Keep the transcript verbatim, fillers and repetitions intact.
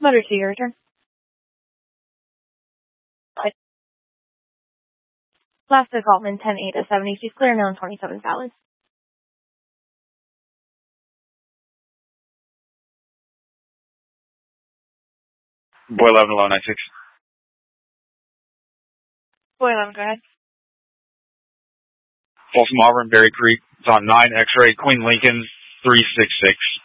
Motor to your return. Right. Last Altman, ten eight to seventy. She's clear now in twenty-seven valid. Boy eleven, eleven ninety-six. Boy eleven, go ahead. Folsom Auburn, Berry Creek. It's on nine X-ray, Queen Lincoln, three six six.